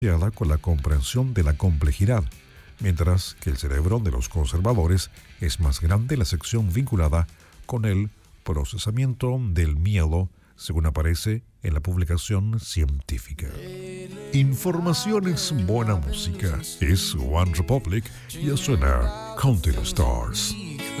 con la comprensión de la complejidad, mientras que el cerebro de los conservadores es más grande la sección vinculada con el procesamiento del miedo, según aparece en la publicación científica. Información es buena música. Es One Republic y ya suena Country Stars.